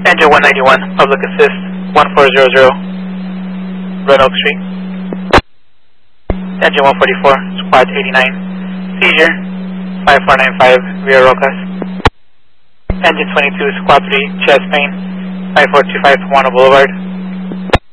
Engine 191, Public Assist, 1400, Red Oak Street. Engine 144, Squad 89, Seizure, 5495, Rear Rocas. Engine 22, Squad 3, Chest Pain, 5425, Pomona Boulevard.